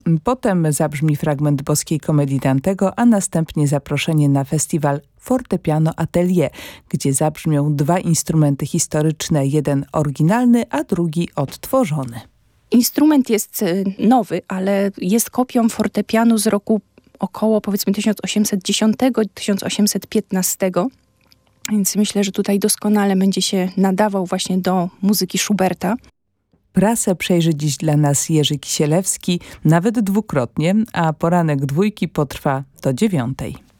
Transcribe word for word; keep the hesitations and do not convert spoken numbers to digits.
Potem zabrzmi fragment Boskiej Komedii Dantego, a następnie zaproszenie na festiwal Fortepiano Atelier, gdzie zabrzmią dwa instrumenty historyczne, jeden oryginalny, a drugi odtworzony. Instrument jest nowy, ale jest kopią fortepianu z roku około powiedzmy tysiąc osiemset dziesiątego do tysiąc osiemset piętnastego. Więc myślę, że tutaj doskonale będzie się nadawał właśnie do muzyki Schuberta. Prasę przejrzy dziś dla nas Jerzy Kisielewski, nawet dwukrotnie, a poranek dwójki potrwa do dziewiątej.